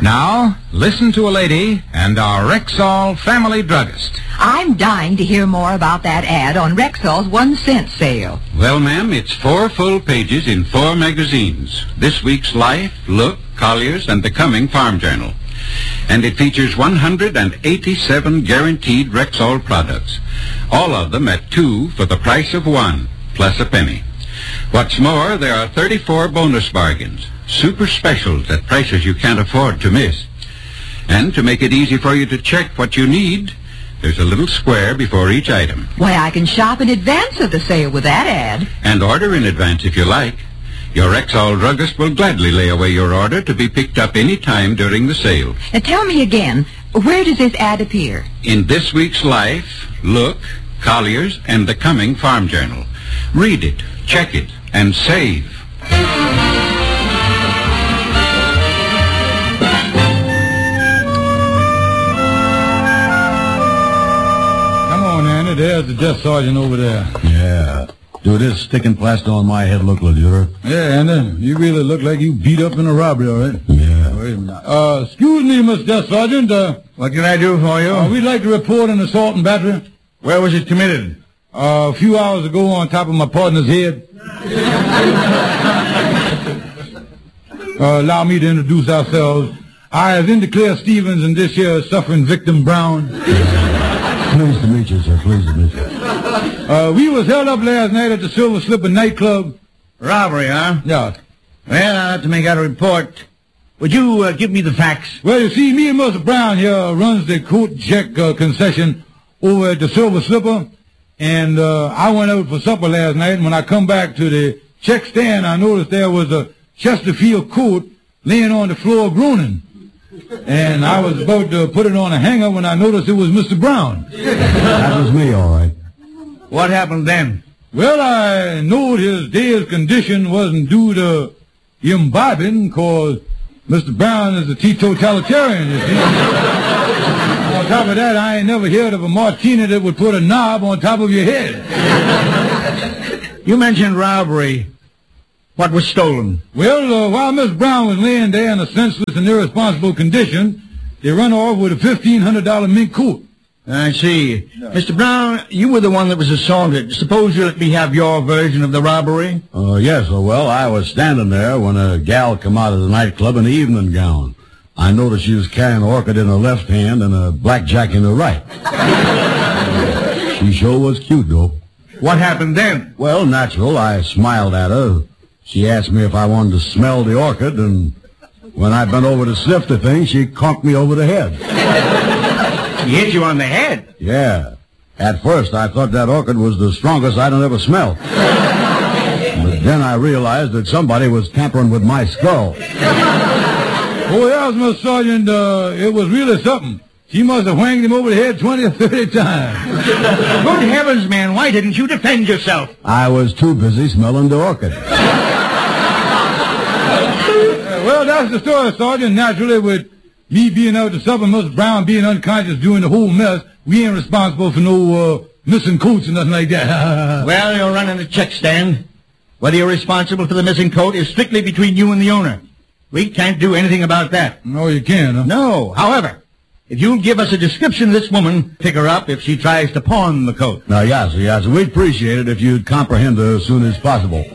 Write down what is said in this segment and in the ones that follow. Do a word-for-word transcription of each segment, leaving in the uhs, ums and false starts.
Now, listen to a lady and our Rexall family druggist. I'm dying to hear more about that ad on Rexall's one-cent sale. Well, ma'am, it's four full pages in four magazines. This week's Life, Look, Collier's, and the coming Farm Journal. And it features one hundred eighty-seven guaranteed Rexall products. All of them at two for the price of one, plus a penny. What's more, there are thirty-four bonus bargains, super specials at prices you can't afford to miss. And to make it easy for you to check what you need, there's a little square before each item. Why, I can shop in advance of the sale with that ad. And order in advance if you like. Your Rexall druggist will gladly lay away your order to be picked up any time during the sale. Now, tell me again, where does this ad appear? In this week's Life, Look, Collier's, and the coming Farm Journal. Read it, check it, and save. Come on, Andy. There's the desk sergeant over there. Yeah. Do this sticking plaster on my head look legit? Yeah, Andy. You really look like you beat up in a robbery, all right? Yeah. Wait a minute. Uh, excuse me, Mister Desk Sergeant. Uh, What can I do for you? uh, we'd like to report an assault and battery. Where was it committed? Uh, a few hours ago on top of my partner's head. uh, allow me to introduce ourselves. I is Claire Stevens and this here is suffering victim Brown. Pleased to meet you, sir. Pleased to meet you. Uh, we was held up last night at the Silver Slipper nightclub. Robbery, huh? Yeah. Well, I'll have to make out a report. Would you uh, give me the facts? Well, you see, me and Mister Brown here runs the coat check uh, concession over at the Silver Slipper. And uh, I went out for supper last night, and when I come back to the check stand, I noticed there was a Chesterfield coat laying on the floor groaning. And I was about to put it on a hanger when I noticed it was Mister Brown. That was me, all right. What happened then? Well, I knowed his day's condition wasn't due to imbibing, because Mister Brown is a teetotalitarian, you see. On top of that, I ain't never heard of a martini that would put a knob on top of your head. You mentioned robbery. What was stolen? Well, uh, while Miss Brown was laying there in a senseless and irresponsible condition, they run off with a fifteen hundred dollar mink coat. I see. Mister Brown, you were the one that was assaulted. Suppose you let me have your version of the robbery? Uh, yes, uh, well, I was standing there when a gal come out of the nightclub in an evening gown. I noticed she was carrying an orchid in her left hand and a blackjack in her right. She sure was cute, though. What happened then? Well, natural, I smiled at her. She asked me if I wanted to smell the orchid, and when I bent over to sniff the thing, she conked me over the head. She hit you on the head? Yeah. At first, I thought that orchid was the strongest I'd ever smelled. But then I realized that somebody was tampering with my skull. Oh, yes, Mister Sergeant, uh, it was really something. She must have whanged him over the head twenty or thirty times. Good heavens, man, why didn't you defend yourself? I was too busy smelling the orchid. Uh, well, that's the story, Sergeant. Naturally, with me being out to supper, Mister Brown being unconscious during the whole mess, we ain't responsible for no uh, missing coats or nothing like that. Well, you're running the check stand. Whether you're responsible for the missing coat is strictly between you and the owner. We can't do anything about that. No, you can't, huh? No. However, if you'll give us a description of this woman, pick her up if she tries to pawn the coat. Now, yes, yes, we'd appreciate it if you'd comprehend her as soon as possible.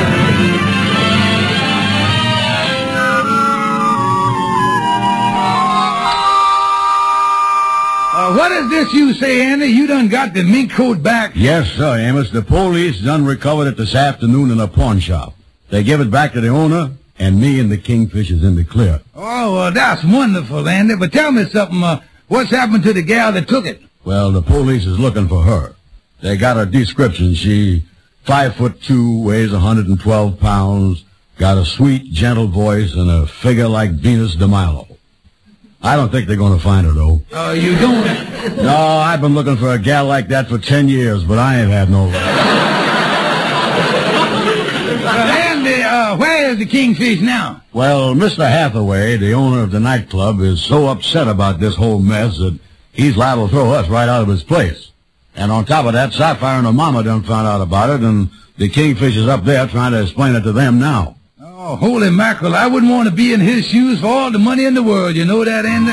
Uh, what is this you say, Andy? You done got the mink coat back? Yes, sir, Amos. The police done recovered it this afternoon in a pawn shop. They give it back to the owner, and me and the Kingfish is in the clear. Oh, well, that's wonderful, Andy. But tell me something. Uh, what's happened to the gal that took it? Well, the police is looking for her. They got her description. She five foot two, weighs one hundred twelve pounds, got a sweet, gentle voice, and a figure like Venus de Milo. I don't think they're going to find her, though. Uh, you don't? No, I've been looking for a gal like that for ten years, but I ain't had no luck. Uh, Andy, uh, where is the Kingfish now? Well, Mister Hathaway, the owner of the nightclub, is so upset about this whole mess that he's liable to throw us right out of his place. And on top of that, Sapphire and her mama done found out about it, and the Kingfish is up there trying to explain it to them now. Oh, holy mackerel, I wouldn't want to be in his shoes for all the money in the world. You know that, Andy?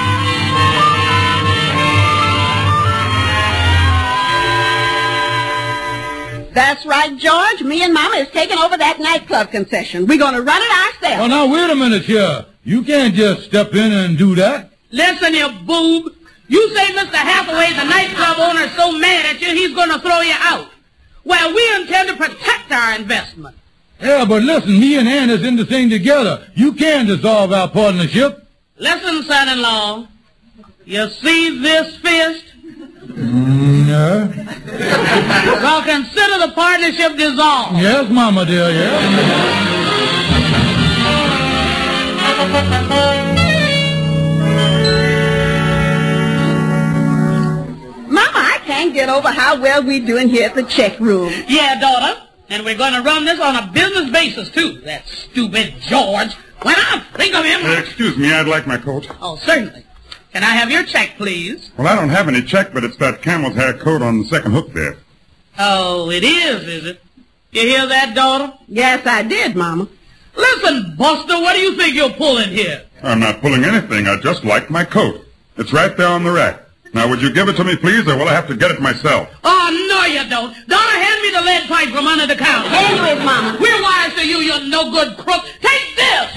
That's right, George. Me and Mama is taking over that nightclub concession. We're going to run it ourselves. Oh, now, wait a minute here. You can't just step in and do that. Listen here, boob. You say Mister Hathaway, the nightclub owner, is so mad at you, he's going to throw you out. Well, we intend to protect our investment. Yeah, but listen, me and Ann is in the thing together. You can dissolve our partnership. Listen, son-in-law. You see this fist? Mm, yeah. Well, consider the partnership dissolved. Yes, Mama dear, yeah. Mama, I can't get over how well we're doing here at the check room. Yeah, daughter. And we're going to run this on a business basis, too. That stupid George. When I think of him... Uh, excuse me, I'd like my coat. Oh, certainly. Can I have your check, please? Well, I don't have any check, but it's that camel's hair coat on the second hook there. Oh, it is, is it? You hear that, daughter? Yes, I did, Mama. Listen, Buster, what do you think you're pulling here? I'm not pulling anything. I just like my coat. It's right there on the rack. Now, would you give it to me, please, or will I have to get it myself? Oh, no, you don't. Donna, hand me the lead pipe from under the counter. Hand you it, Mama. We're wise to you, you no-good crook. Take this!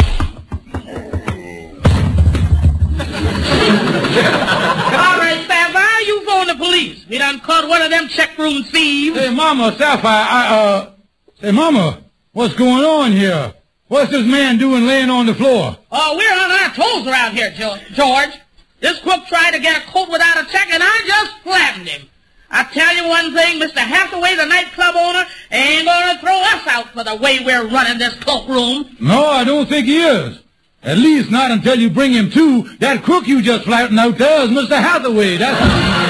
All right, Sapphire, you phone the police. We done caught one of them check room thieves. Hey, Mama, Sapphire, I, uh... Hey, Mama, what's going on here? What's this man doing laying on the floor? Oh, we're on our toes around here, George. This crook tried to get a coat without a check, and I just flattened him. I tell you one thing, Mister Hathaway, the nightclub owner, ain't going to throw us out for the way we're running this cloakroom. No, I don't think he is. At least not until you bring him to. That crook you just flattened out there is Mister Hathaway. That's...